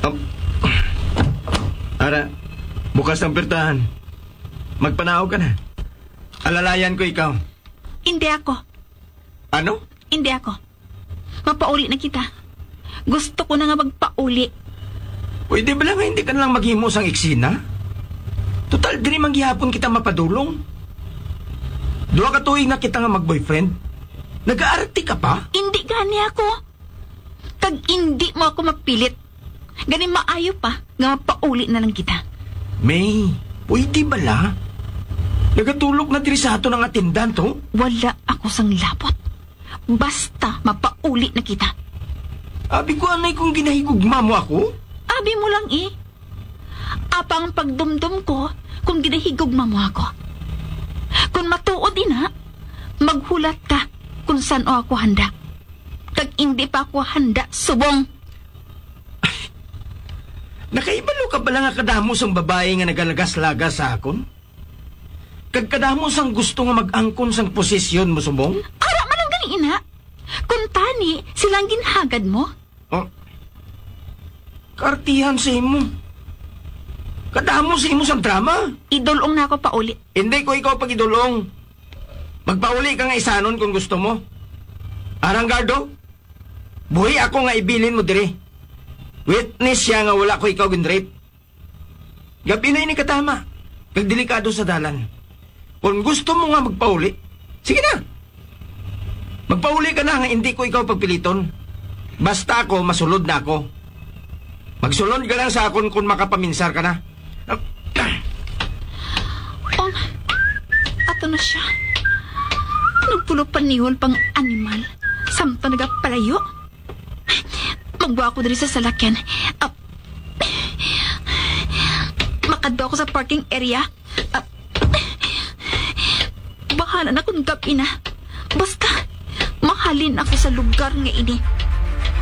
Um, Ara, bukas ang pertahan. Magpanaaw ka na. Alalayan ko ikaw. Hindi ako. Ano? Hindi ako. Mapauli na kita. Gusto ko na nga magpauli. Pwede ba lang hindi ka nalang maghimos ang eksena? Total, di naman gihapon kita mapadulong. Dua ka tuig na kita nga mag-boyfriend. Nag-aarti ka pa? Hindi gani ako. Kag hindi mo ako mapilit. Gani maayo pa nga mapauli na lang kita. May, pwede ba la? Nagatulog na diri sa ato ng atindan to? Wala ako sang lapot. Basta mapauli na kita. Abi ko anay kung ginahigugma mo ako? Abi mo lang eh. Apang pagdumdum ko kung ginahigugma mo ako. Kung matuod na, maghulat ka kung saan o ako handa. Kag hindi pa ako handa, subong. Nakaibalo ka ba lang nga kadamos ang babae nga nagalagas-lagas sa akon? Kag kadamos ang gusto nga mag-angkon sang posisyon mo, subong? Ara man ang gali ina. Kung tani, silang ginhagad mo. Oh, kartihan sa imo. Kadamos sa imo sang drama. Idulong na ako pauli. Hindi ko ikaw pag-idulong. Magpauli ka nga isanon kung gusto mo. Aranggardo, buhi ako nga ibilin mo dire. Witness siya nga wala ko ikaw ginrape. Gabi na ini katama. Kag delikado sa dalan. Kung gusto mo nga magpauli, sige na. Magpauli ka na nga hindi ko ikaw pagpiliton. Basta ako, masulod na ako. Magsulod ka lang sa akon kung makapaminsar ka na. Ato na siya. Nagpulo panihol pang animal. Samta nagapalayo. Magbuha ako dali sa salakyan. Makadwa ako sa parking area. Bahala na kung gabi na. Basta, mahalin ako sa lugar nga ini.